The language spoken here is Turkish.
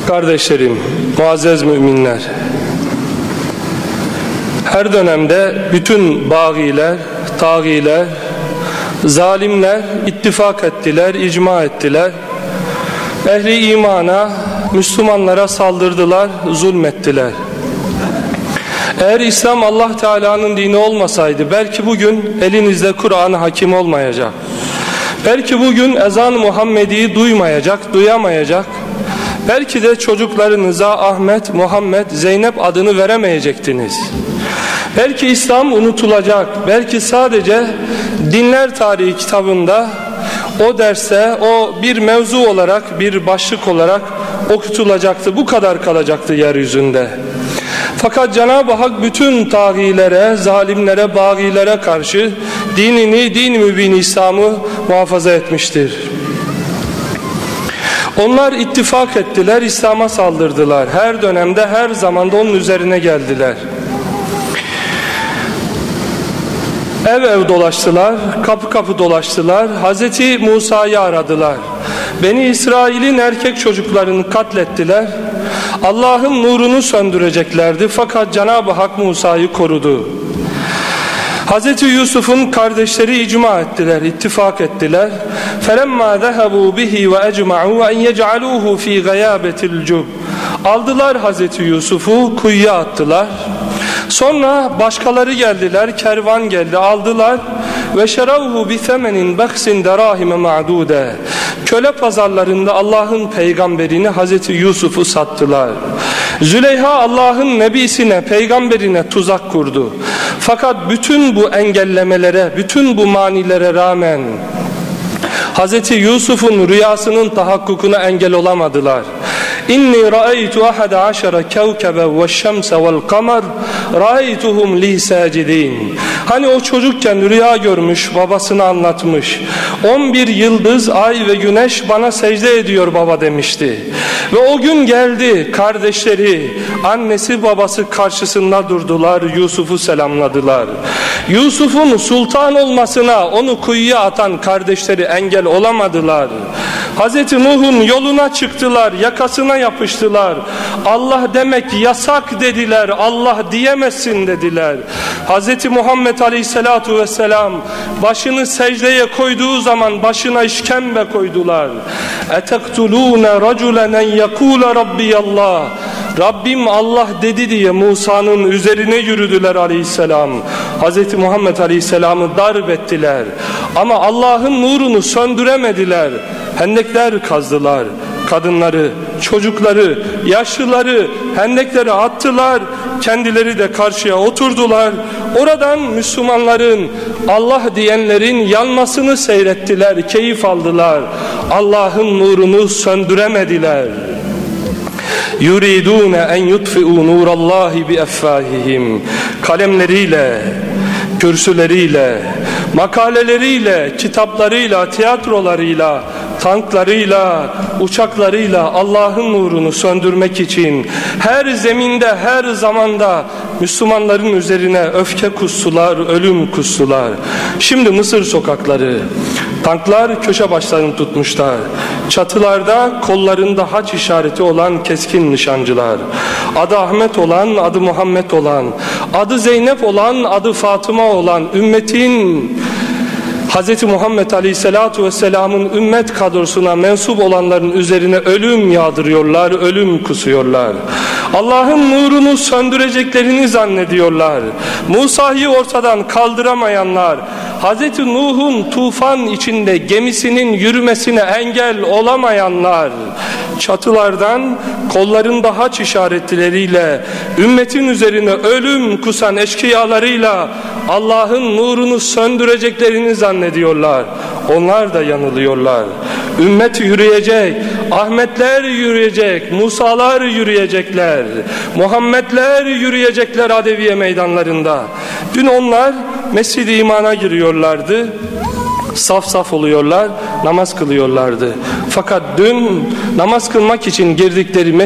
Kardeşlerim, muazzez müminler, her dönemde bütün bağiler, tağiler, zalimler ittifak ettiler, icma ettiler. Ehli imana, Müslümanlara saldırdılar, zulmettiler. Eğer İslam Allah Teala'nın dini olmasaydı belki bugün elinizde Kur'an-ı Hakim olmayacak. Belki bugün ezan-ı Muhammedi'yi duyamayacak. Belki de çocuklarınıza Ahmet, Muhammed, Zeynep adını veremeyecektiniz. Belki İslam unutulacak. Belki sadece dinler tarihi kitabında o derste o bir mevzu olarak, bir başlık olarak okutulacaktı. Bu kadar kalacaktı yeryüzünde. Fakat Cenab-ı Hak bütün tağilere, zalimlere, bağilere karşı dinini, din-i mübin İslam'ı muhafaza etmiştir. Onlar ittifak ettiler, İslam'a saldırdılar. Her dönemde, her zamanda onun üzerine geldiler. Ev ev dolaştılar, kapı kapı dolaştılar. Hazreti Musa'yı aradılar. Beni İsrail'in erkek çocuklarını katlettiler. Allah'ın nurunu söndüreceklerdi. Fakat Cenab-ı Hak Musa'yı korudu. Hazreti Yusuf'un kardeşleri icma ettiler, ittifak ettiler. فَلَمَّا ذَهَبُوا بِهِ وَاَجْمَعُوا وَاَنْ يَجْعَلُوهُ ف۪ي غَيَابَةِ الْجُبِّ Aldılar Hazreti Yusuf'u, kuyuya attılar. Sonra başkaları geldiler, kervan geldi, aldılar. وَشَرَوْهُ بِثَمَنٍ بَخْسٍ دَرَاهِمَ مَعْدُودَ Köle pazarlarında Allah'ın peygamberini Hazreti Yusuf'u sattılar. Züleyha Allah'ın nebisine, peygamberine tuzak kurdu. Fakat bütün bu engellemelere, bütün bu manilere rağmen Hazreti Yusuf'un rüyasının tahakkukuna engel olamadılar. İnni ra'aytu 11 kevkeben ve'ş-şemse ve'l-kamer ra'aytuhum li sacidin. Hani o çocukken rüya görmüş, babasına anlatmış. 11 yıldız, ay ve güneş bana secde ediyor baba demişti. Ve o gün geldi, kardeşleri, annesi babası karşısında durdular, Yusuf'u selamladılar. Yusuf'un sultan olmasına onu kuyuya atan kardeşleri engel olamadılar. Hazreti Nuh'un yoluna çıktılar, yakasına yapıştılar. Allah demek yasak dediler, Allah diyemezsin dediler. Hazreti Muhammed Aleyhisselatu Vesselam başını secdeye koyduğu zaman başına işkembe koydular. اَتَقْتُلُونَ رَجُلًا يَقُولَ رَبِّيَ اللّٰهِ Rabbim Allah dedi diye Musa'nın üzerine yürüdüler aleyhisselam. Hz. Muhammed aleyhisselamı darp ettiler. Ama Allah'ın nurunu söndüremediler. Hendekler kazdılar. Kadınları, çocukları, yaşlıları hendeklere attılar. Kendileri de karşıya oturdular. Oradan Müslümanların, Allah diyenlerin yanmasını seyrettiler, keyif aldılar. Allah'ın nurunu söndüremediler. yuridune en yutfi'u nurallahi bi effahihim. Kalemleriyle, kürsüleriyle, makaleleriyle, kitaplarıyla, tiyatrolarıyla, tanklarıyla, uçaklarıyla Allah'ın nurunu söndürmek için her zeminde, her zamanda Müslümanların üzerine öfke kussular, ölüm kussular. Şimdi Mısır sokakları, tanklar köşe başlarını tutmuşlar. Çatılarda kollarında haç işareti olan keskin nişancılar. Adı Ahmet olan, adı Muhammed olan, adı Zeynep olan, adı Fatıma olan ümmetin Hz. Muhammed Aleyhisselatu Vesselam'ın ümmet kadrosuna mensup olanların üzerine ölüm yağdırıyorlar, ölüm kusuyorlar. Allah'ın nurunu söndüreceklerini zannediyorlar. Musa'yı ortadan kaldıramayanlar, Hz. Nuh'un tufan içinde gemisinin yürümesine engel olamayanlar, çatılardan kollarında haç işaretleriyle ümmetin üzerine ölüm kusan eşkıyalarıyla Allah'ın nurunu söndüreceklerini zannediyorlar. Onlar da yanılıyorlar. Ümmet yürüyecek, Ahmetler yürüyecek, Musalar yürüyecekler, Muhammedler yürüyecekler Adeviye meydanlarında. Dün onlar Mescid-i İman'a giriyorlardı, saf saf oluyorlar, namaz kılıyorlardı. Fakat dün namaz kılmak için girdikleri